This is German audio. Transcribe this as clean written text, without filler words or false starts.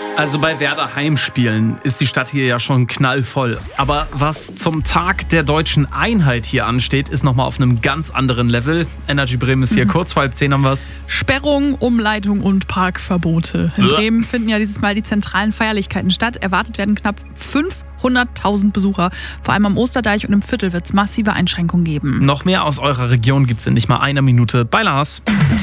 Also bei Werder Heimspielen ist die Stadt hier ja schon knallvoll. Aber was zum Tag der deutschen Einheit hier ansteht, ist nochmal auf einem ganz anderen Level. Energy Bremen ist hier kurz vor 9:30 haben wir's. Sperrung, Umleitung und Parkverbote. In Bremen finden ja dieses Mal die zentralen Feierlichkeiten statt. Erwartet werden knapp 500.000 Besucher. Vor allem am Osterdeich und im Viertel wird es massive Einschränkungen geben. Noch mehr aus eurer Region gibt's in nicht mal einer Minute bei Lars.